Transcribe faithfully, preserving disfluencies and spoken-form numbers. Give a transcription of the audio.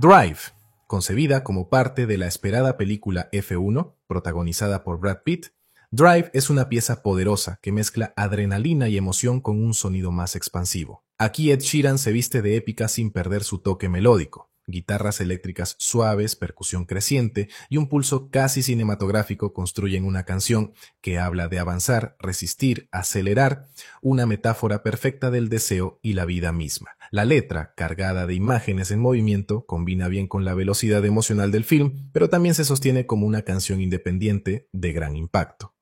Drive, concebida como parte de la esperada película F uno, protagonizada por Brad Pitt, Drive es una pieza poderosa que mezcla adrenalina y emoción con un sonido más expansivo. Aquí Ed Sheeran se viste de épica sin perder su toque melódico. Guitarras eléctricas suaves, percusión creciente y un pulso casi cinematográfico construyen una canción que habla de avanzar, resistir, acelerar, una metáfora perfecta del deseo y la vida misma. La letra, cargada de imágenes en movimiento, combina bien con la velocidad emocional del film, pero también se sostiene como una canción independiente de gran impacto.